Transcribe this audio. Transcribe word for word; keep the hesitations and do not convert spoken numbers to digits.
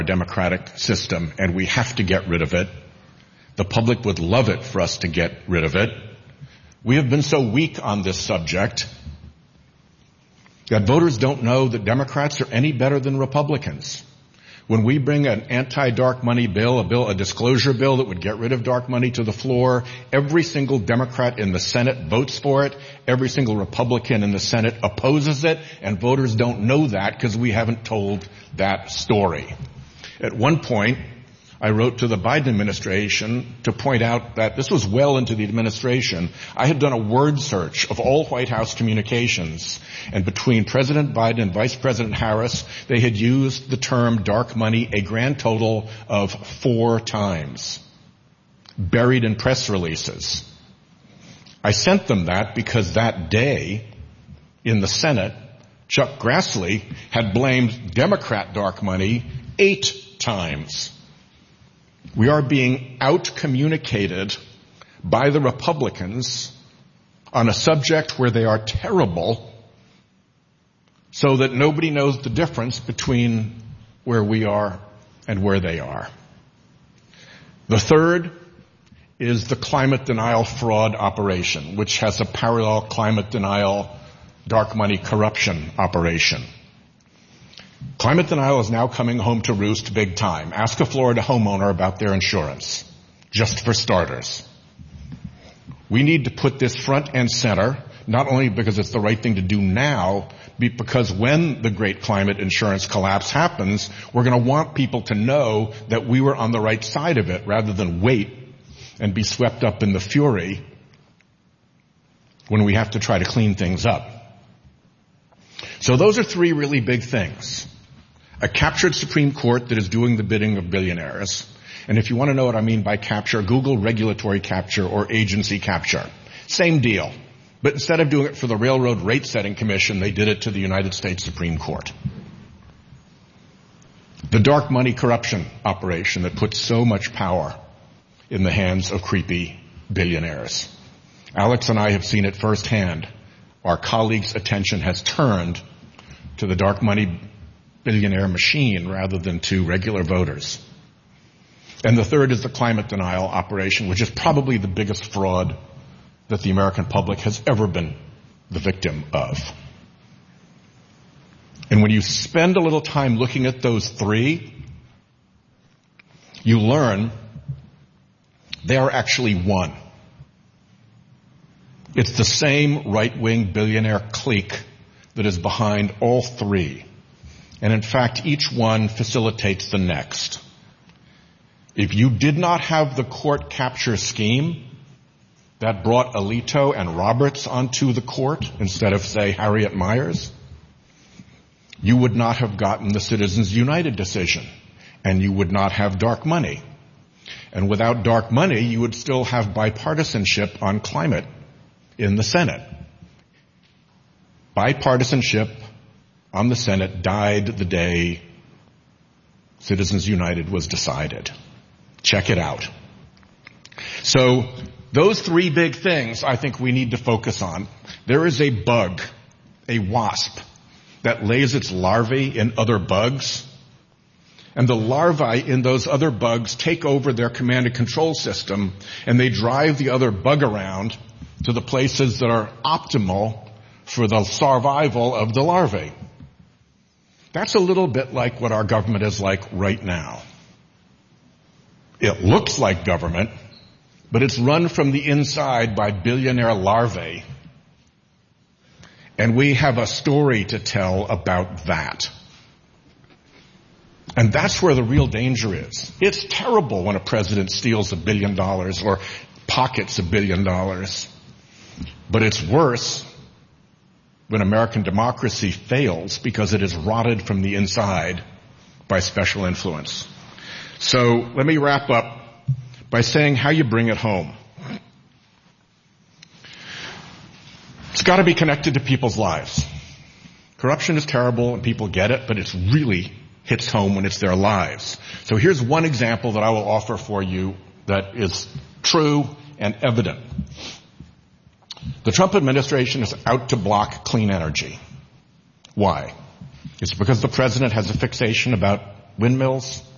democratic system, and we have to get rid of it. The public would love it for us to get rid of it. We have been so weak on this subject that voters don't know that Democrats are any better than Republicans. When we bring an anti-dark money bill, a bill, a disclosure bill that would get rid of dark money to the floor, every single Democrat in the Senate votes for it. Every single Republican in the Senate opposes it, and voters don't know that because we haven't told that story. At one point, I wrote to the Biden administration to point out that this was well into the administration. I had done a word search of all White House communications, and between President Biden and Vice President Harris, they had used the term dark money a grand total of four times, buried in press releases. I sent them that because that day in the Senate, Chuck Grassley had blamed Democrat dark money eight times. We are being out-communicated by the Republicans on a subject where they are terrible, so that nobody knows the difference between where we are and where they are. The third is the climate denial fraud operation, which has a parallel climate denial dark money corruption operation. Climate denial is now coming home to roost big time. Ask a Florida homeowner about their insurance, just for starters. We need to put this front and center, not only because it's the right thing to do now, but because when the great climate insurance collapse happens, we're going to want people to know that we were on the right side of it rather than wait and be swept up in the fury when we have to try to clean things up. So those are three really big things. A captured Supreme Court that is doing the bidding of billionaires. And if you want to know what I mean by capture, Google regulatory capture or agency capture. Same deal. But instead of doing it for the Railroad Rate Setting Commission, they did it to the United States Supreme Court. The dark money corruption operation that puts so much power in the hands of creepy billionaires. Alex and I have seen it firsthand. Our colleagues' attention has turned to the dark money billionaire machine rather than to regular voters. And the third is the climate denial operation, which is probably the biggest fraud that the American public has ever been the victim of. And when you spend a little time looking at those three, you learn they are actually one. It's the same right-wing billionaire clique that is behind all three. And in fact, each one facilitates the next. If you did not have the court capture scheme that brought Alito and Roberts onto the court instead of, say, Harriet Miers, you would not have gotten the Citizens United decision, and you would not have dark money. And without dark money, you would still have bipartisanship on climate in the Senate. Bipartisanship on the Senate died the day Citizens United was decided. Check it out. So those three big things I think we need to focus on. There is a bug, a wasp, that lays its larvae in other bugs. And the larvae in those other bugs take over their command and control system, and they drive the other bug around to the places that are optimal for the survival of the larvae. That's a little bit like what our government is like right now. It looks like government, but it's run from the inside by billionaire larvae. And we have a story to tell about that. And that's where the real danger is. It's terrible when a president steals a billion dollars or pockets a billion dollars. But it's worse when American democracy fails because it is rotted from the inside by special influence. So let me wrap up by saying how you bring it home. It's got to be connected to people's lives. Corruption is terrible and people get it, but it's really hits home when it's their lives. So here's one example that I will offer for you that is true and evident. The Trump administration is out to block clean energy. Why? It's because the president has a fixation about windmills